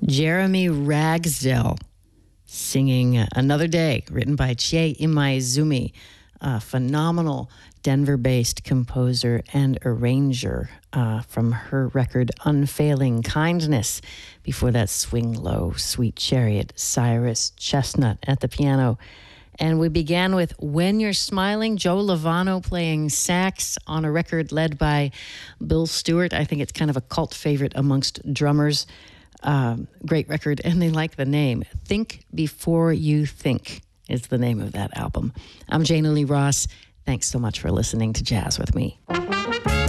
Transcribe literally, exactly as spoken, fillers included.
Jeremy Ragsdale singing Another Day, written by Chie Imaizumi, a phenomenal Denver-based composer and arranger uh, from her record Unfailing Kindness. Before that, Swing Low, Sweet Chariot, Cyrus Chestnut at the piano. And we began with When You're Smiling, Joe Lovano playing sax on a record led by Bill Stewart. I think it's kind of a cult favorite amongst drummers. Um, great record, and they like the name. Think Before You Think is the name of that album. I'm Jana Lee Ross. Thanks so much for listening to Jazz with Me.